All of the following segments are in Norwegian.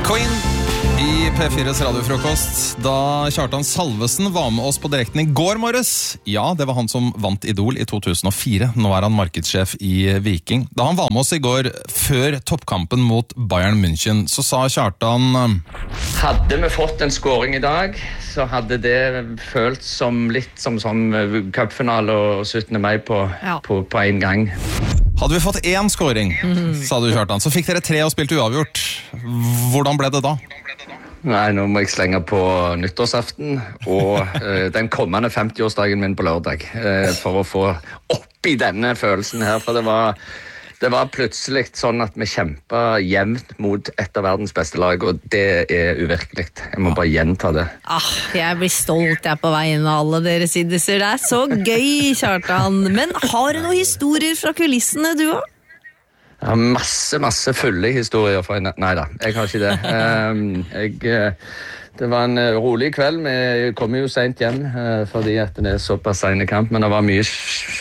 Queen i P4s radiofrokost. Da Kjartan Salvesen var med oss på direkten i går morges. Ja, det var han som vant Idol i 2004. Nå er han markedssjef i Viking. Da han var med oss i går før toppkampen mot Bayern München, så sa Kjartan: Hadde vi fått en scoring i dag, så hadde det følt som litt som cupfinale og 17. mai på en gang. Hadde vi fått én scoring, sa du Kjartan, så fikk dere 3 og spilt uavgjort. Hvordan ble det da? Nei, nå må jeg slenge på nyttårsaften og den kommende 50-årsdagen min på lørdag for å få opp i denne følelsen her, for det var plutselig sånn at vi kjempet jevnt mot et av verdens beste lag, og det er uvirkelig. Jeg må bare gjenta det. Jeg blir stolt på veien av alle dere sidiser. Det er så gøy, Kjartan. Men har du noen historier fra kulissene, du også? Jeg har masse fulle historier fra Nei da, jeg har ikke det. Det var en rolig kveld. Vi kom jo sent hjem fordi at det er såpass sene kamp, men det var mye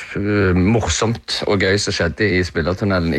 morsomt og gøy som skjedde i spillertunnelen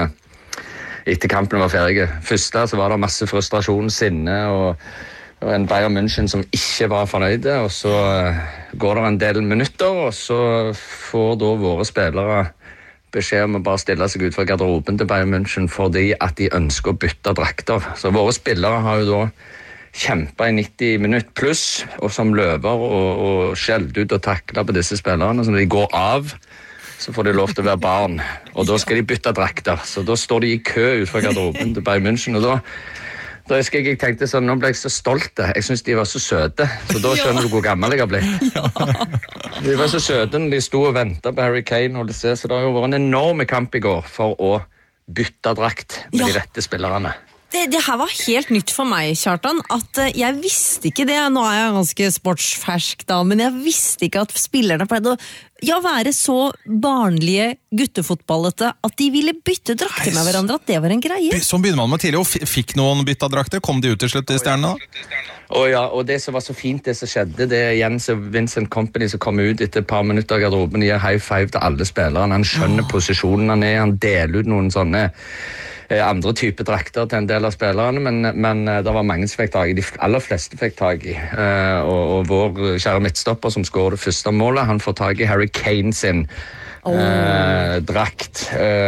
etter kampen var ferdig. Først så var det masse frustrasjon, sinne og en Bayern München som ikke var fornøyde, og så går det en del minutter, og så får da våre spillere beskjed om å bare stille seg ut fra garderoben til Bayern München fordi at de ønsker å bytte drakter. Så våre spillere har jo da kjempet i 90 minutter pluss, og som løver og skjelt ut og taklet på disse spillerne. Så når de går av, så får de lov til å være barn. Og da skal de bytte drakter. Så da står de i kø ut fra garderoben til Bayern München, og da husker jeg tenkte sånn, nå ble jeg så stolt. Jeg synes de var så søte, så da skjønner du hvor gammel jeg har blitt. De var så søte når de sto og ventet på Harry Kane, så det har jo vært en enorm kamp i går for å bytte drakt med de rette spillerne. Det her var helt nytt for meg, Kjartan, at jeg visste ikke det. Nå er jeg ganske sportsfersk da, men jeg visste ikke at spillerne pleide å være så barnlige guttefotballete at de ville bytte drakter med hverandre, at det var en greie. Sånn begynner man med tidlig, og fikk noen bytta drakter? Kom de ut til slutt i stjernene da? Og det som var så fint, det som skjedde, det er Jens og Vincent Kompany som kom ut etter et par minutter av garderoben, gir high five til alle spillerne, han skjønner posisjonen han er, han deler ut noen sånne andre typer drakter til en del av spillerne, men det var mange som fikk tag i, de aller fleste fikk tag i, og vår kjære midtstopper som skårer det første målet, han får tag i Harry Kane sin drakt,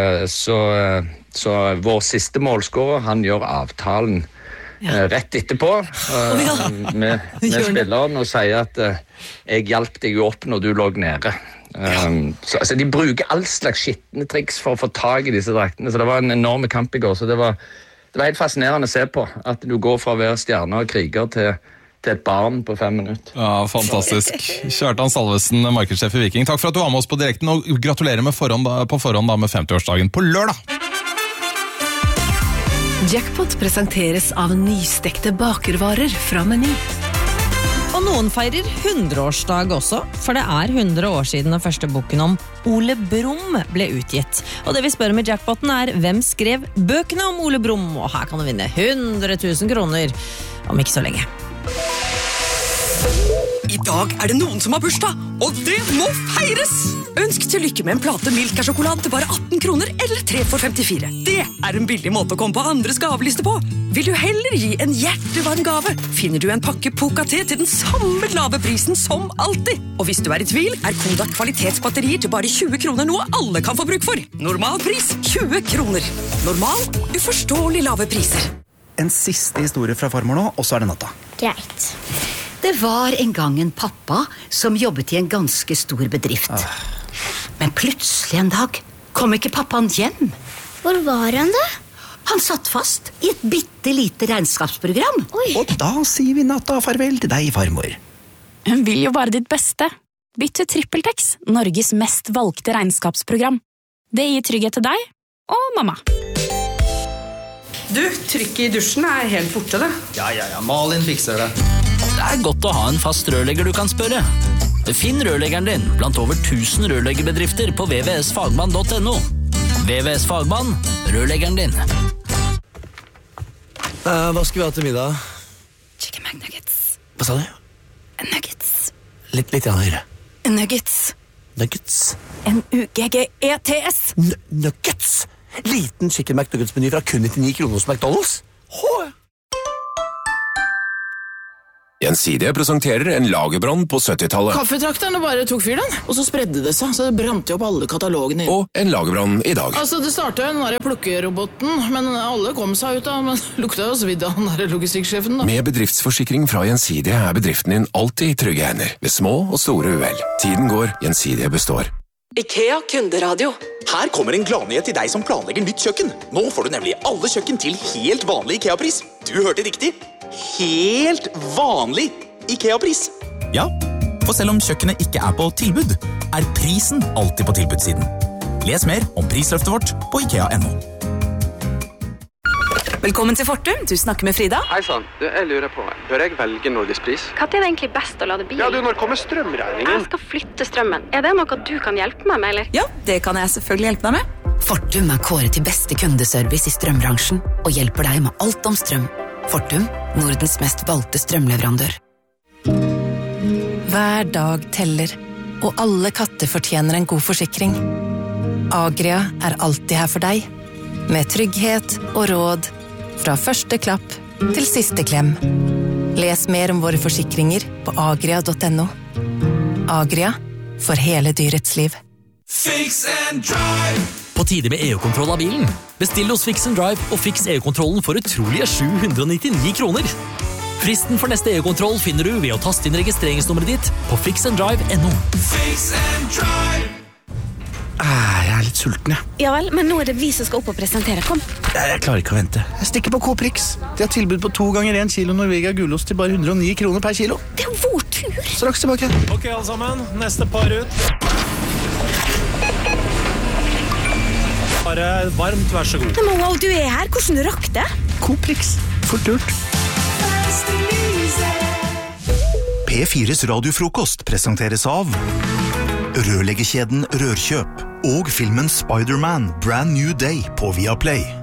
så vår siste målskårer, han gjør avtalen rett etterpå med spilleren og sier at jeg hjalp deg jo opp når du lå nede. Så altså, de bruker all slags skittende triks for å få tag i disse draktene, så det var en enorm kamp i går, så det var helt fascinerende å se på at du går fra å være stjerne og kriger til et barn på 5 minutter. Ja, fantastisk. Kjartan Salvesen, markedssjef i Viking, takk for at du var med oss på direkten, og gratulerer på forhånd med 50-årsdagen på lørdag. Jackpot presenteres av nystekte bakervarer fra Meny. Og noen feirer 100-årsdag også, for det er 100 år siden den første boken om Ole Brumm ble utgitt. Og det vi spør med jackpoten er, hvem skrev bøkene om Ole Brumm? Og her kan du vinne 100 000 kroner om ikke så lenge. I dag er det noen som har bursdag, og det må feires! Ønsk til lykke med en plate Milka-sjokolade til bare 18 kroner, eller 3 for 54. Det er en billig måte å komme på andres gaveliste på. Vil du heller gi en hjertevarm gave, finner du en pakke Poca-te til den samme lave prisen som alltid. Og hvis du er i tvil, er Kodak kvalitetsbatterier til bare 20 kroner noe alle kan få bruk for. Normal pris 20 kroner. Normal, uforståelig lave priser. En siste historie fra farmor nå, og så er det natta. Greit. Det var en gang en pappa som jobbet i en ganske stor bedrift. Men plutselig en dag kom ikke pappaen hjem. Hvor var han da? Han satt fast i et bittelite regnskapsprogram. Oi. Og da sier vi natta farvel til deg, farmor. Hun vil jo bare ditt beste. Bytt til TrippelTex, Norges mest valgte regnskapsprogram. Det gir trygghet til deg og mamma. Du, trykket i dusjen er helt borte, det. Ja, Malin fikser det. Det er godt å ha en fast rørlegger du kan spørre. Finn rørleggeren din blant over 1000 rørleggerbedrifter på vvsfagmann.no. VVS Fagmann, rørleggeren din. Hva skal vi ha til middag? Chicken McNuggets. Hva sa du? Nuggets. Litt høyere. Nuggets. Nuggets. N-U-G-G-E-T-S. Nuggets! Liten chicken McNuggets-meny fra kun 99 kroner hos McDonald's. Gjensidige presenterer en lagerbrann på 70-tallet. Kaffetrakterne bare tok fyr den, og så spredde det seg, så det brant jo opp alle katalogene. Og en lagerbrann i dag. Altså, det startet jo den der plukkeroboten, men alle kom seg ut av, men lukta jo svidd av den der logistikksjefen da. Med bedriftsforsikring fra Gjensidige bedriften din alltid i trygge hender, ved små og store uhell. Tiden går, Gjensidige består. IKEA kunderadio. Her kommer en gladnyhet til deg som planlegger nytt kjøkken. Nå får du nemlig alle kjøkken til helt vanlig IKEA-pris. Du hørte riktig. Helt vanlig IKEA-pris. Ja, for selv om kjøkkenet ikke er på tilbud, er prisen alltid på tilbudssiden. Les mer om prisløftet vårt på IKEA.no. Velkommen til Fortum, du snakker med Frida. Hei sann, jeg lurer på, bør jeg velge Norgespris? Hva er det egentlig best å lade bil? Ja, når kommer strømregningen? Jeg skal flytte strømmen. Er det noe du kan hjelpe meg med, eller? Ja, det kan jeg selvfølgelig hjelpe deg med. Fortum er kåret til beste kundeservice i strømbransjen og hjelper deg med alt om strøm. Fortum, Nordens mest valgte strømleverandør. Hver dag teller, og alle katter fortjener en god forsikring. Agria er alltid her for deg, med trygghet og råd, fra første klapp til siste klem. Les mer om våre forsikringer på agria.no. Agria, for hele dyrets liv. Fix and Drive! På tide med EU-kontroll av bilen. Bestill hos Fix and Drive og fiks EU-kontrollen for utrolige 799 kroner. Fristen for neste EU-kontroll finner du ved å taste inn registreringsnummeret ditt på fixanddrive.no. Fix and Drive! Jeg er litt sulten, jeg. Ja vel, men nå er det vi som skal opp og presentere. Kom. Jeg klarer ikke å vente. Jeg stikker på Coop-Rix. De har tilbud på 2 ganger 1 kilo Norvegia gulost til bare 109 kroner per kilo. Det er jo vår tur. Straks tilbake. Ok, alle sammen. Neste par ut. Bare varmt, vær så god. Men wow, du er her. Hvordan rakk det? Coop-Rix. Fort gjort. P4s radiofrokost presenteres av rørleggerkjeden Rørkjøp og filmen Spider-Man Brand New Day på Viaplay.